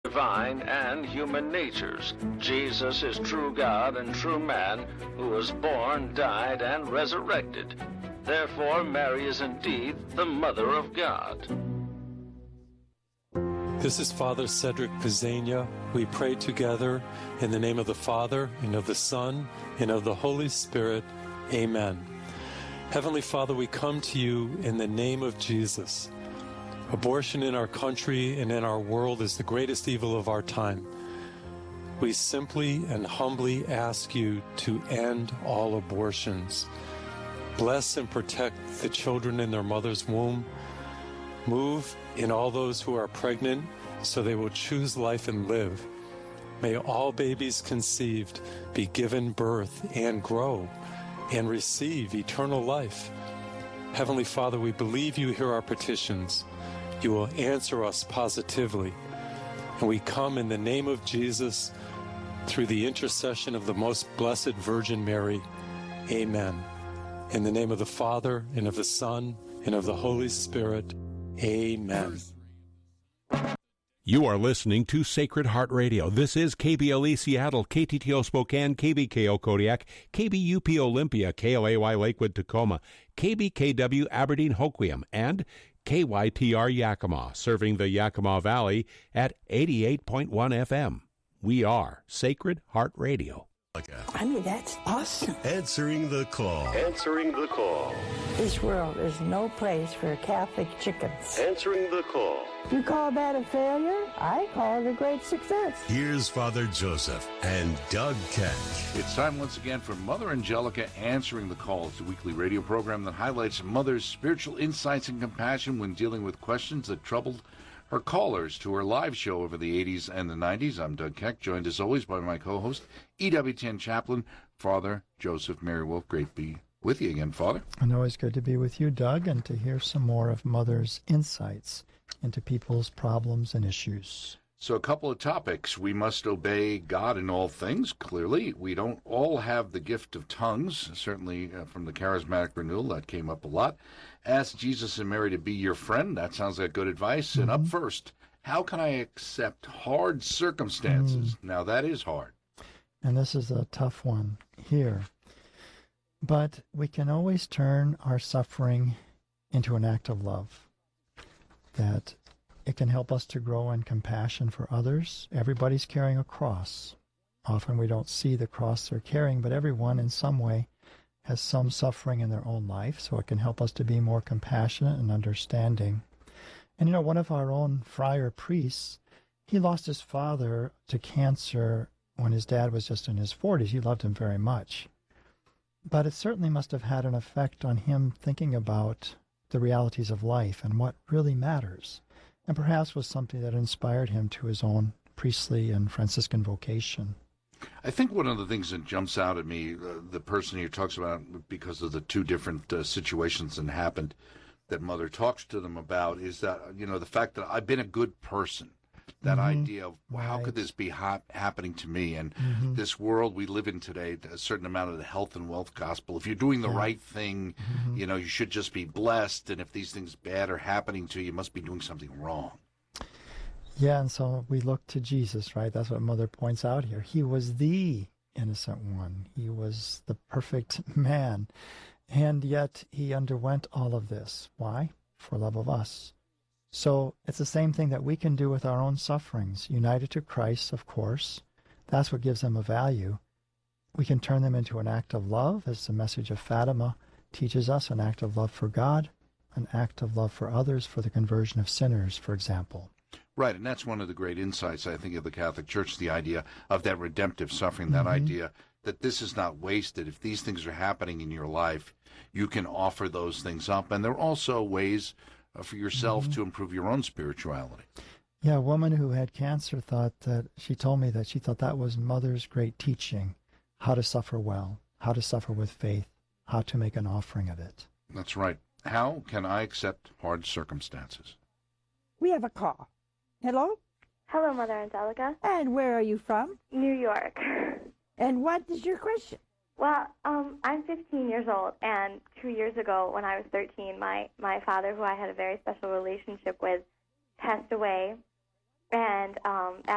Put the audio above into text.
divine and human natures. Jesus is true God and true man, who was born, died, and resurrected. Therefore, Mary is indeed the Mother of God. This is Father Cedric Pizzania. We pray together in the name of the Father, and of the Son, and of the Holy Spirit. Amen. Heavenly Father, we come to you in the name of Jesus. Abortion in our country and in our world is the greatest evil of our time. We simply and humbly ask you to end all abortions. Bless and protect the children in their mother's womb. Move in all those who are pregnant so they will choose life and live. May all babies conceived be given birth and grow and receive eternal life. Heavenly Father, we believe you hear our petitions. You will answer us positively. And we come in the name of Jesus through the intercession of the most blessed Virgin Mary. Amen. In the name of the Father, and of the Son, and of the Holy Spirit. Amen. You are listening to Sacred Heart Radio. This is KBLE Seattle, KTTO Spokane, KBKO Kodiak, KBUP Olympia, KLAY Lakewood Tacoma, KBKW Aberdeen Hoquiam, and KYTR Yakima, serving the Yakima Valley at 88.1 FM. We are Sacred Heart Radio. I mean, that's awesome. Answering the call. Answering the call. This world is no place for Catholic chickens. Answering the call. You call that a failure? I call it a great success. Here's Father Joseph and Doug Keck. It's time once again for Mother Angelica Answering the Call. It's a weekly radio program that highlights Mother's spiritual insights and compassion when dealing with questions that troubled her callers to her live show over the 80s and the 90s. I'm Doug Keck, joined as always by my co-host, EWTN chaplain, Father Joseph Mary Wolf. Great to be with you again, Father. And always good to be with you, Doug, and to hear some more of Mother's insights into people's problems and issues. So a couple of topics. We must obey God in all things, clearly. We don't all have the gift of tongues, certainly from the Charismatic Renewal. That came up a lot. Ask Jesus and Mary to be your friend. That sounds like good advice. And up first, how can I accept hard circumstances? Now, that is hard. And this is a tough one here. But we can always turn our suffering into an act of love. That it can help us to grow in compassion for others. Everybody's carrying a cross. Often we don't see the cross they're carrying, but everyone in some way has some suffering in their own life, so it can help us to be more compassionate and understanding. And one of our own friar priests, he lost his father to cancer when his dad was just in his 40s. He loved him very much. But it certainly must have had an effect on him thinking about the realities of life and what really matters, and perhaps was something that inspired him to his own priestly and Franciscan vocation. I think one of the things that jumps out at me, the person here talks about, because of the two different situations that happened that Mother talks to them about, is that, the fact that I've been a good person. That idea of how could this be happening to me? And this world we live in today, a certain amount of the health and wealth gospel, if you're doing the right thing, you should just be blessed. And if these things bad are happening to you, you must be doing something wrong. Yeah, and so we look to Jesus, right? That's what Mother points out here. He was the innocent one. He was the perfect man. And yet he underwent all of this. Why? For love of us. So it's the same thing that we can do with our own sufferings. United to Christ, of course. That's what gives them a value. We can turn them into an act of love, as the message of Fatima teaches us, an act of love for God, an act of love for others, for the conversion of sinners, for example. Right, and that's one of the great insights, I think, of the Catholic Church, the idea of that redemptive suffering, that idea that this is not wasted. If these things are happening in your life, you can offer those things up. And there are also ways for yourself to improve your own spirituality. Yeah, a woman who had cancer she told me that she thought that was Mother's great teaching, how to suffer well, how to suffer with faith, how to make an offering of it. That's right. How can I accept hard circumstances? We have a call. Hello? Hello, Mother Angelica. And where are you from? New York. And what is your question? Well, I'm 15 years old, and 2 years ago, when I was 13, my father, who I had a very special relationship with, passed away. And